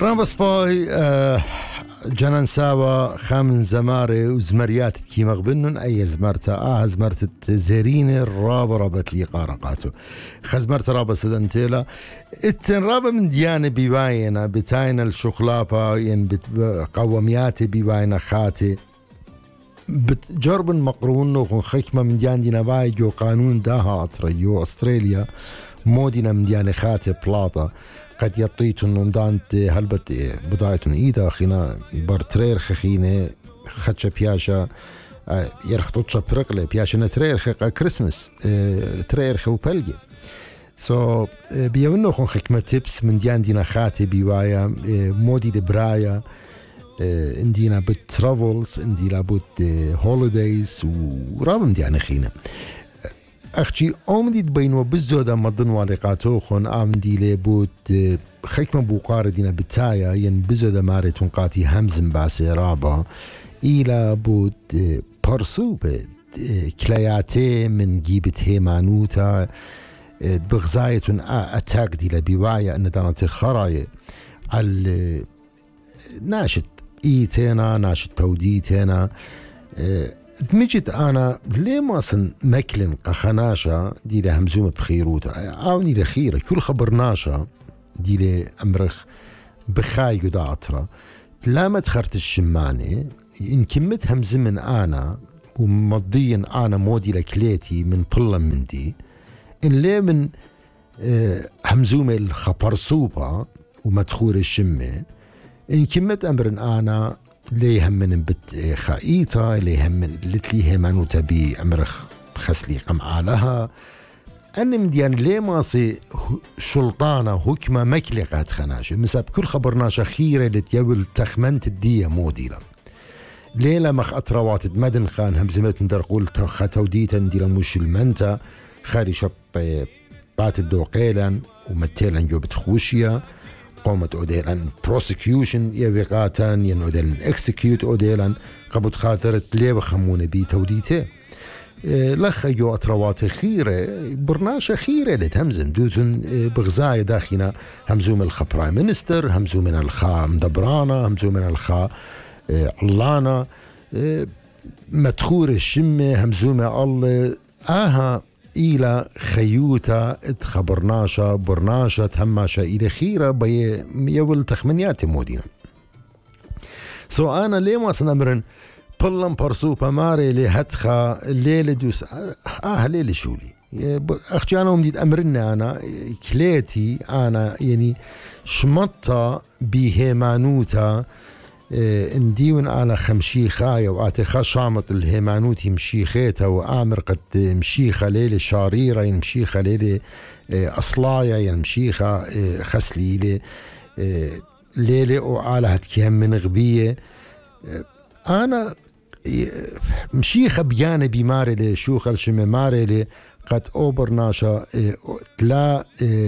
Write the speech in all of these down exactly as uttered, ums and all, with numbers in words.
رامبس باي آه جنان ساوا خامن زماري وزمريات كي مغبنن أي زمرتا آه زمرت زيرين الرابة رابط لي قارقاتو خزمرت رابة سودانتيلا اتن رابة من ديانة بيواينا بتاين الشخلابة ين قومياتي بيواينا خاتي بتجرب مقرون نوخن خكمة من ديان دينا باي جو قانون داها أطريو أستراليا مودينا من ديانة خاتي بلاطة قد يطيتون ومدانت هلبت بدايتون إيدا خينا برترير خخينة خدشة بياشا يرخطوتشا برقلة بياشا نترير خيقا كريسمس ترير خو بلجي سو بيونو خون خكمة تيبس من ديان دينا خاتي بيوايا مودي لبرايا اندينا بوت ترافلز اندينا بوت هوليدايز ورابم ديانا خينا أختي أمدي تبينوا بالزودة مضن والقاتو خون أمدي لبوت خكمة بوقار دينا بتايا ين بالزودة ماري تنقاتي همزن باسي رابا إلى بوت برسو كلاياتي من جيبت هيمانوتا بغزاية أتاك دي لبيوايا أن دانت خراية على ناشط إيتينا ناشط توديتينا دمجت أنا ليه ما صن مكلن قخناشا دي له همزوم بخيروتا عاوني لخيرة كل خبرناشا دي له أمرخ بخاي قداترا لا ما تخرت الشماني إن كمت همز من أنا ومضيا أنا مودي لكليتي من طلا من دي إن ليه من اه همزوم الخبرصوبة ومدخور الشمة إن كمت أمر أنا ليه هم من بت خايطة ليه هم من لتليه منو تبي أمرخ خسلي قمع لها أنا مديان ليه ماسي شلطانة حكمة مكلقة خناشة مساب كل خبرناشة خيرة لتيول تخمنت الدية موديلا ليلة مخ أطروات مدن خان همزمت ندر قول ختوديتا ديلا مش المنتا خاري شب بات الدوقيلا ومتيلا جو بتخوشيا قومت أوديلان prosecution يبقاتان ين أوديلان execute أوديلان قبض خاطرت ليه بخمون بي توديته اه لخ جو أطروات خيرة برناشة خيرة لتهمزن دوتن اه بغزاية داخنا همزو من الخبراء منستر همزو من الخا مدبرانا همزو من الخا اه علانا اه مدخور الشمة همزو من الله آها إلى خيوتا اتخبرناشا برناشا تهماشا إلى خيرة بي يول تخمنيات مودينا سو أنا ليه ما سنمرن بلن برسو بماري لهتخا ليلة دوس آه ليلة شولي أختي أنا ومديد أمرنا أنا كليتي أنا يعني شمطة بهيمانوتا انديون أنا خمشيخايا وآتخا شامط الهيمانوتي مشيخيتها وآمر قد مشيخة ليلة شاريرة يمشيخة ليلة أصلايا يمشيخة خسليلة ليلة وآلة هتكيهم من غبية أنا مشيخة بيانة بماري لي شوخة الشمي ماري لي قد أوبرناشا لا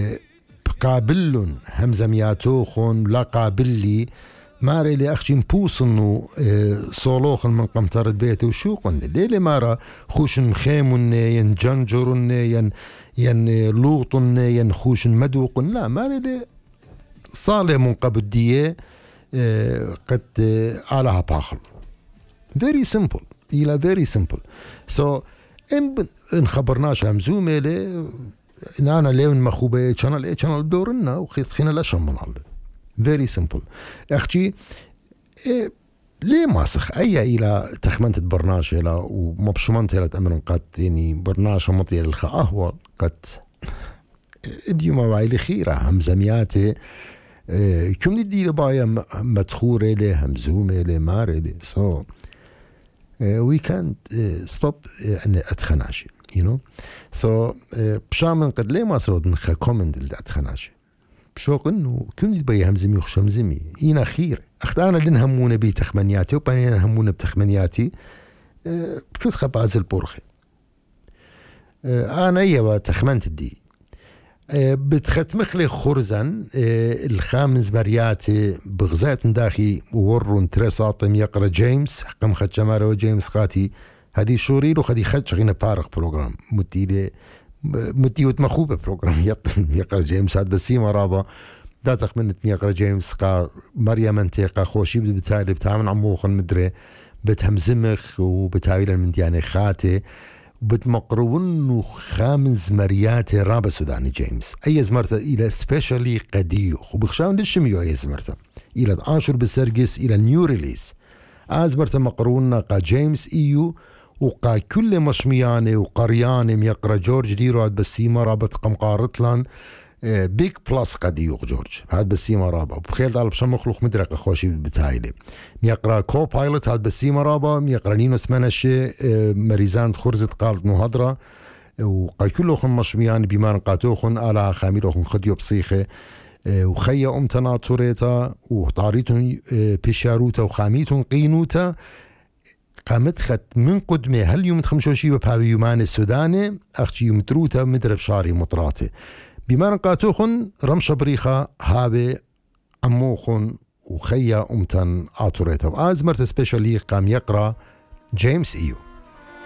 قابلن همزمياتوخون لا قابلي ماري لي أختي مبوصنو صولوخن من قمطرة بيته وشوقن ليلي مارا خوشن مخيمن ين جنجرن ين ين لوطن ين خوشن مدوقن لا ماري لي صالح من قبدية قد علىها باخل very simple إلى very simple so إن إن خبرناش همزومة لي إن أنا ليون مخوبة channel إيه channel دورنا وخيط خينا لشم من الله very simple أختي إيه ليه ماسخ أي إلى تخمنت برناش إلى ومبشمنت إلى أمر قد يعني برناش مطي الخ أهوى قد إديو ما وعي خيرة همزمياتي إيه كم دي لبايا مدخور إليه همزوم إليه مار إليه so we can't stop أن أتخناشي you know so بشامن قد ليه ما صرت نخا كومند اللي أتخناشي بشوق إنه كم يبي همزمي وخش همزمي هنا خير أختانا لنا همونا بتخمنياتي وبنينا همونا بتخمنياتي أه بكل خباز البرخي أه أنا أيوة تخمنت دي أه بتختمخ لي خرزن أه الخامس برياتي بغزات داخي ورون تريساطم يقرأ جيمس قم خد جمارة جيمس خاتي هذه شوري له خدي خد شغينا بارق بروجرام مدي لي مدي وتمخوبة بروجرام يقرأ جيمس هاد بسيمة رابا داتخ من يقرا جيمس قا مريم منطقة خوشي بتالي بتعمل عموخن مدري بتهمزمخ وبتاويل من دياني خاتي بتمقرون خامس مريات رابع سوداني جيمس أي زمرته إلى سبيشالي قديوخ وبخشاون للشميو أي زمرته إلى عاشر بسرقس إلى نيو ريليس أزمرته مقرون قا جيمس إيو وقا كل مشمياني وقرياني ميقرا جورج ديرو هاد بسيمة رابط قمقارتلان بيك بلاس قديوخ جورج هاد بسيمة رابا وبخيل دال بشم مخلوق مدرق خوشي بتايلي ميقرا كو بايلوت هاد بسيمة رابا ميقرا نينو سمنشي مريزان خرزت قالت مهدرة وقا كلوخن مشميان بيمان قاتوخن على خاميلوخن خديو بصيخة وخيا أم تناطوريتا وطاريتون بيشاروتا وخاميتون قينوتا قامت خت من قدمه هل يوم تخمشوشي وبهاوي يومان السوداني أختي يوم تروتا مدرب شاري مطراتي بما قاتوخن رمش بريخة هابي عموخن وخيا أمتن آتوريتا وآزمرت سبيشالي قام يقرأ جيمس إيو.